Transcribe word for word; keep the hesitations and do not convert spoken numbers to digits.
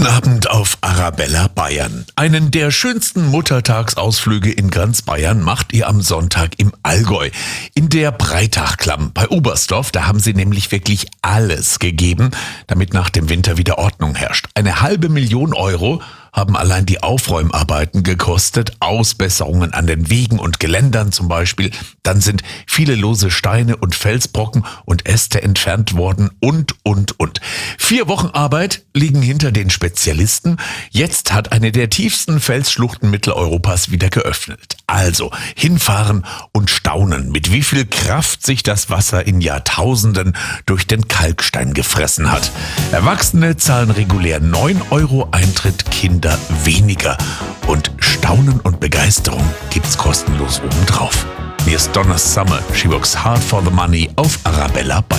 Guten Abend auf Arabella Bayern. Einen der schönsten Muttertagsausflüge in ganz Bayern macht ihr am Sonntag im Allgäu. In der Breitachklamm bei Oberstdorf, da haben sie nämlich wirklich alles gegeben, damit nach dem Winter wieder Ordnung herrscht. Eine halbe Million Euro haben allein die Aufräumarbeiten gekostet, Ausbesserungen an den Wegen und Geländern zum Beispiel. Dann sind viele lose Steine und Felsbrocken und Äste entfernt worden und, und, und. Vier Wochen Arbeit liegen hinter den Spezialisten. Jetzt hat eine der tiefsten Felsschluchten Mitteleuropas wieder geöffnet. Also hinfahren und staunen, mit wie viel Kraft sich das Wasser in Jahrtausenden durch den Kalkstein gefressen hat. Erwachsene zahlen regulär neun Euro Eintritt, Kinder weniger. Und Staunen und Begeisterung gibt's kostenlos obendrauf. Hier ist Donna Summer, She Works Hard for the Money auf Arabella Bayern.